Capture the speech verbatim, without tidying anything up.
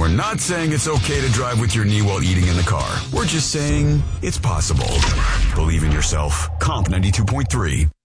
We're not saying it's okay to drive with your knee while eating in the car. We're just saying it's possible. Believe in yourself. Comp ninety-two point three.